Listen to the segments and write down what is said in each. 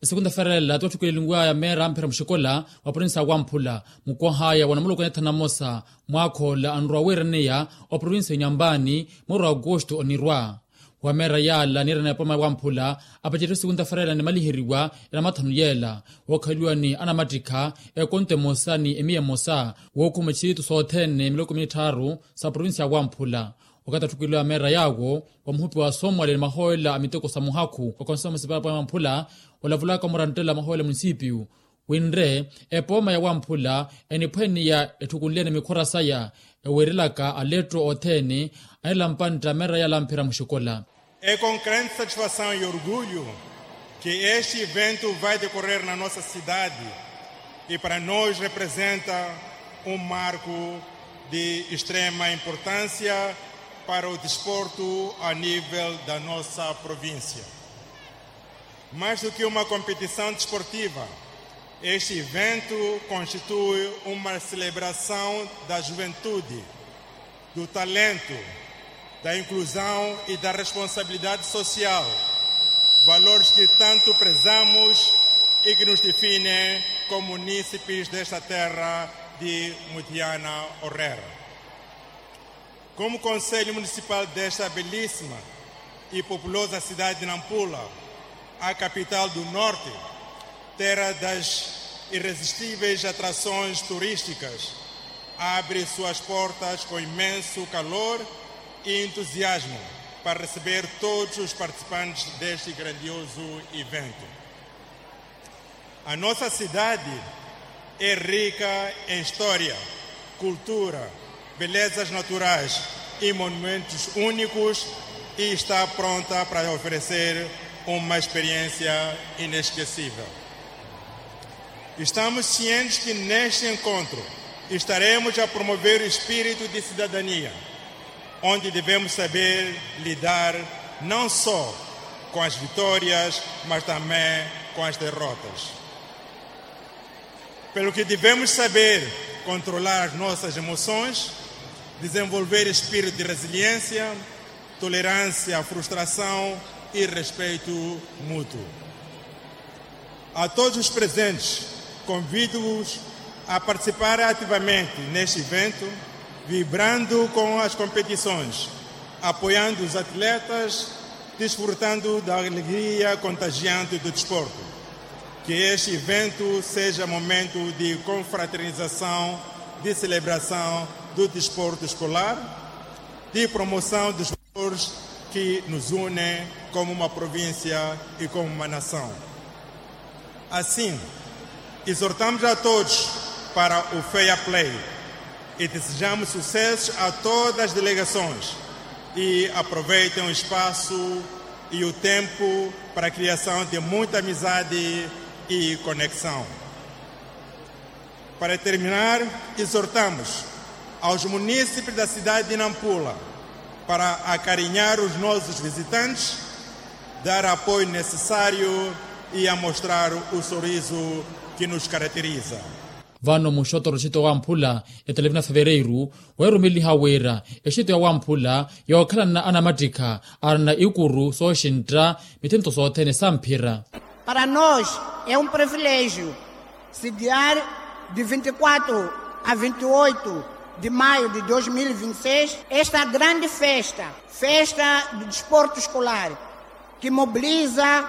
segunda-feira la tutukilingwa ya mera mpira mshikola wa provinsi ya Wamphula mukohaya wanamulo kwenye namosa mwako la anrwa werenia wa provinsi Nyambani mwezi Agosto onirwa wa mera yala nira na poma Wamphula apajiri segunda-feira ni malihiriwa ina mathanu yela wakaliwa ni anamatika konte mosa ni emiya mosa wokumechitu sothene miloko mitharu sa provinsi ya Wamphula wakata tukilwa mera yago wa mhupi wa Somwale mahoela amiteko sa muhaku wa konsoma sipapa ya Wamphula walavulaka murantela mahoela munisipiu winre epoma ya Wamphula enipweni ya etukunlene mikhora saya ewerilaka aletro othene ailampanta mera ya lampira mshikola. É com grande satisfação e orgulho que este evento vai decorrer na nossa cidade e para nós representa marco de extrema importância para o desporto a nível da nossa província. Mais do que uma competição desportiva, este evento constitui uma celebração da juventude, do talento, da inclusão e da responsabilidade social, valores que tanto prezamos e que nos definem como munícipes desta terra de Mutiana Orrera. Como Conselho Municipal desta belíssima e populosa cidade de Nampula, a capital do Norte, terra das irresistíveis atrações turísticas, abre suas portas com imenso calor e entusiasmo para receber todos os participantes deste grandioso evento. A nossa cidade é rica em história, cultura, belezas naturais e monumentos únicos e está pronta para oferecer uma experiência inesquecível. Estamos cientes que neste encontro estaremos a promover o espírito de cidadania, onde devemos saber lidar não só com as vitórias, mas também com as derrotas. Pelo que devemos saber controlar as nossas emoções, desenvolver espírito de resiliência, tolerância, frustração e respeito mútuo. A todos os presentes, convido-os a participar ativamente neste evento, vibrando com as competições, apoiando os atletas, desfrutando da alegria contagiante do desporto. Que este evento seja momento de confraternização, de celebração do desporto escolar, de promoção dos valores que nos unem como uma província e como uma nação. Assim, exortamos a todos para o fair play e desejamos sucesso a todas as delegações e aproveitem o espaço e o tempo para a criação de muita amizade e conexão. Para terminar, exortamos aos munícipes da cidade de Nampula para acarinhar os nossos visitantes, dar apoio necessário e a mostrar o sorriso que nos caracteriza. Vano mushoto roshito wa Wamphula etelevina fevereiru wairumili hawera eshito ya Wamphula ya wakala na anamatika arna ikuru so shintra mitento so tene sampira. Para nós é privilégio sediar de 24 a 28 de maio de 2026 esta grande festa do desporto escolar que mobiliza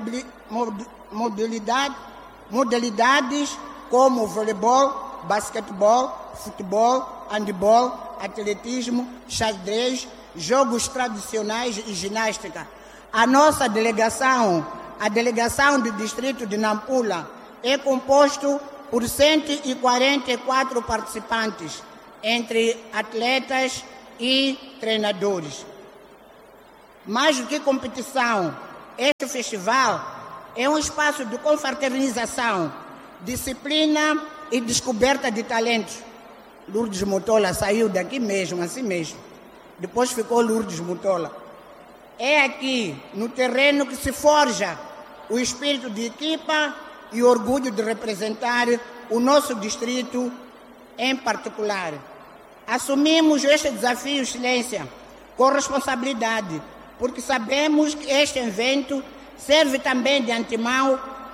modalidades como voleibol, basquetebol, futebol, handebol, atletismo, xadrez, jogos tradicionais e ginástica. A nossa delegação, a delegação do distrito de Nampula, é composto por 144 participantes, entre atletas e treinadores. Mais do que competição, este festival é um espaço de confraternização, disciplina e descoberta de talentos. Lourdes Mutola saiu daqui mesmo, assim mesmo. Depois ficou Lourdes Mutola. É aqui, no terreno, que se forja o espírito de equipa e o orgulho de representar o nosso distrito em particular. Assumimos este desafio, Excelência, com responsabilidade, porque sabemos que este evento serve também de antemão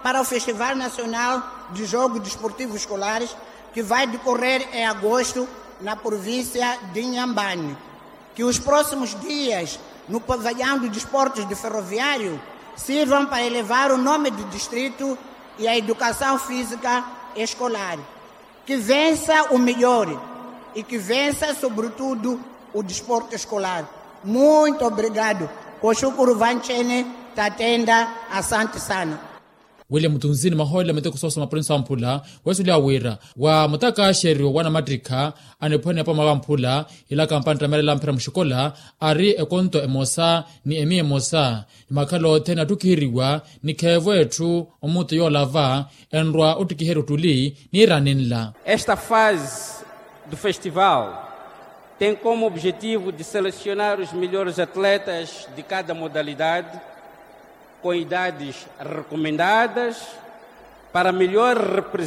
para o Festival Nacional de Jogos Desportivos Escolares, que vai decorrer em agosto na província de Inhambane. Que os próximos dias, no pavilhão de desportos de Ferroviário, sirvam para elevar o nome do distrito e a educação física escolar. Que vença o melhor e que vença, sobretudo, o desporto escolar. Muito obrigado. Kushukuru vanchene tatenda, asante sana. William Mutunzini mahola mete kusosa maprinsa wampula wesulia wira wa mutaka sherio wana matrika anepone apa mawampula ila kampani tamela mpira mshikola ari ekonto emosa ni emi emosa makalo tena tukiriwa ni kevo etu omuto yolava enrwa utikiheru tuli ni raninla. Esta fase do festival tem como objetivo de selecionar os melhores atletas de cada modalidade com idades recomendadas para melhor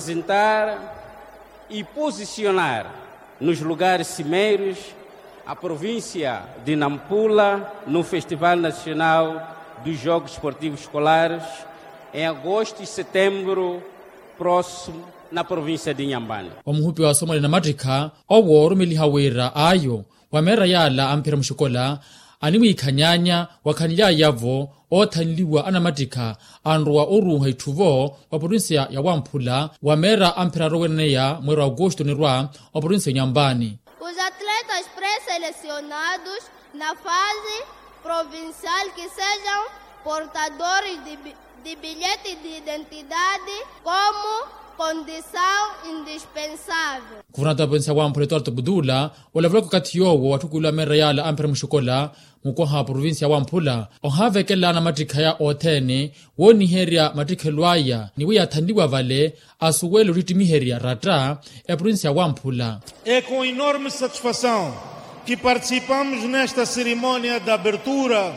representar e posicionar nos lugares cimeiros a província de Nampula no Festival Nacional dos Jogos Esportivos Escolares em agosto e setembro próximo na província de Inhambane. Omuhupi wa Somali na matrika owo rumili hawira ayo wamera yala ampira mshikola animu ikanyanya wakanila yavo othanliwa anamatika anruwa oruha ituvo wa provinsia ya Wampula wamera ampira roweneya mwera agosto nirwa wa provinsia Inhambane. Os atletas pré-selecionados na fase provincial que sejam portadores de bilhete de identidade como condição indispensável. Kuvunata provinsia Wampula etuarto budula olavula kukati yowo watukula mera yala ampira mshikola mukoha provinsia Wampula ohavekela na matrika ya otene woni heria matrika lwaya niwe yathandiwa vale asuwelo ritimiheria rata e provinsia Wampula. É com enorme satisfação que participamos nesta cerimônia de abertura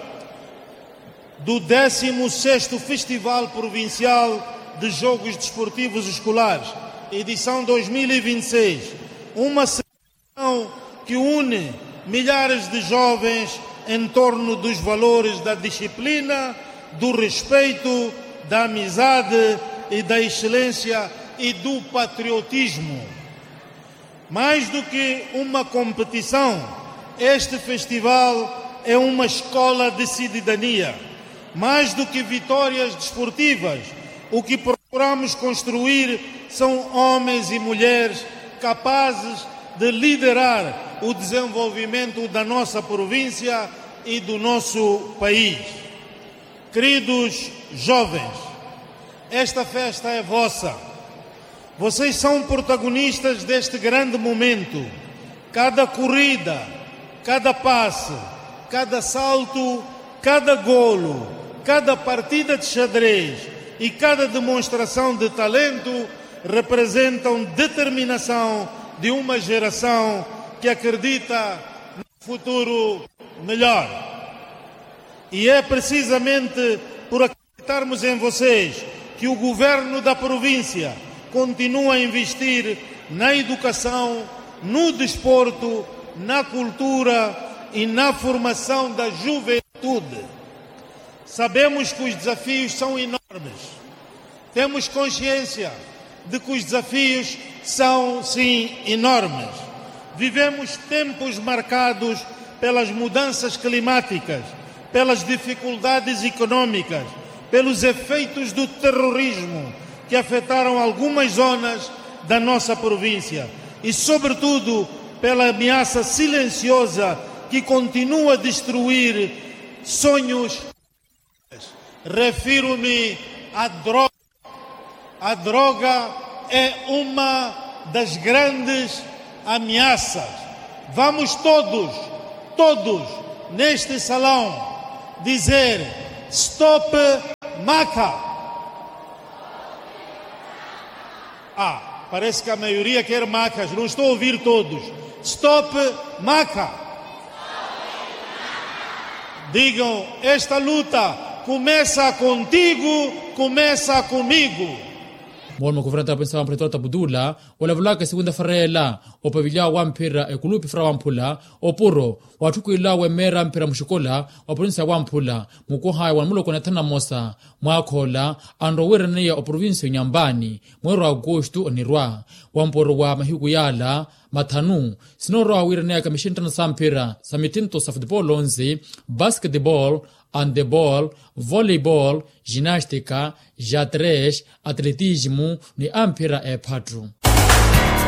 do 16º Festival Provincial de Jogos Desportivos Escolares, edição 2026. Uma celebração que une milhares de jovens em torno dos valores da disciplina, do respeito, da amizade e da excelência e do patriotismo. Mais do que uma competição, este festival é uma escola de cidadania. Mais do que vitórias desportivas, o que procuramos construir são homens e mulheres capazes de liderar o desenvolvimento da nossa província e do nosso país. Queridos jovens, esta festa é vossa. Vocês são protagonistas deste grande momento. Cada corrida, cada passe, cada salto, cada golo, cada partida de xadrez e cada demonstração de talento representam determinação de uma geração que acredita no futuro melhor. E é precisamente por acreditarmos em vocês que o governo da província continua a investir na educação, no desporto, na cultura e na formação da juventude. Sabemos que os desafios são enormes. Temos consciência de que os desafios são, sim, enormes. Vivemos tempos marcados pelas mudanças climáticas, pelas dificuldades econômicas, pelos efeitos do terrorismo que afetaram algumas zonas da nossa província e, sobretudo, pela ameaça silenciosa que continua a destruir sonhos. Refiro-me à droga. A droga é uma das grandes ameaças. Vamos todos neste salão dizer stop maca. Parece que a maioria quer macas, não estou a ouvir todos. Stop maca. Digam, esta luta começa contigo, começa comigo. mwalma kuvuranta pensa wa mpretora tabudula olavulaka segunda farela opavilya wa mpira ekulupi fra wa mpula opuro watukuila wemera mpira mushikola wa provinsia wa mpula mukuhaya wanamuloko na tana mosa mwakhola androwereneya o provinsia nyambani mwero agosto onirwa wamporo wa mahiku yala mathanu sinoro awireneya kamishintana sa mpira sa mitinto sa futebol 11 basketball, handebol, voleibol, ginástica, xadrez, atletismo ni ampira e patro.